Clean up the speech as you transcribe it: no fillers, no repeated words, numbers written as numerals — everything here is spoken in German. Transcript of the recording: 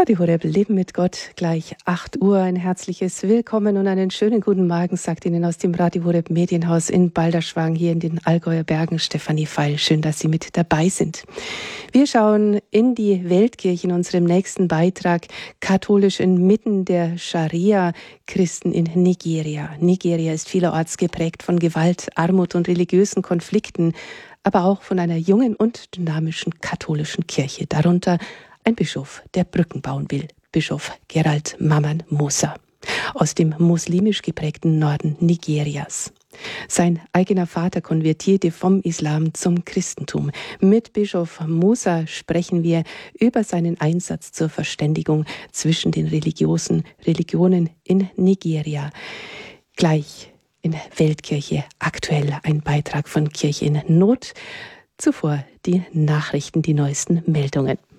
Radio Horeb, Leben mit Gott, gleich 8 Uhr. Ein herzliches Willkommen und einen schönen guten Morgen, sagt Ihnen aus dem Radio Horeb Medienhaus in Balderschwang hier in den Allgäuer Bergen Stefanie Feil. Schön, dass Sie mit dabei sind. Wir schauen in die Weltkirche in unserem nächsten Beitrag, katholisch inmitten der Scharia-Christen in Nigeria. Nigeria ist vielerorts geprägt von Gewalt, Armut und religiösen Konflikten, aber auch von einer jungen und dynamischen katholischen Kirche, darunter ein Bischof, der Brücken bauen will, Bischof Gerald Mamman Musa, aus dem muslimisch geprägten Norden Nigerias. Sein eigener Vater konvertierte vom Islam zum Christentum. Mit Bischof Musa sprechen wir über seinen Einsatz zur Verständigung zwischen den Religionen in Nigeria. Gleich in Weltkirche aktuell ein Beitrag von Kirche in Not. Zuvor die Nachrichten, die neuesten Meldungen.